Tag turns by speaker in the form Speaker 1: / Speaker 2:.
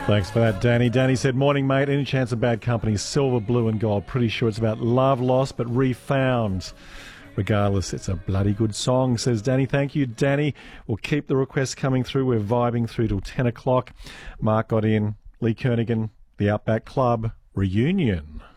Speaker 1: Thanks for that, Danny. Danny said, morning, mate. Any chance of Bad Company? Silver, blue and gold. Pretty sure it's about love lost but refound. Regardless, it's a bloody good song, says Danny. Thank you, Danny. We'll keep the requests coming through. We're vibing through till 10 o'clock. Mark got in. Lee Kernaghan, The Outback Club, Reunion.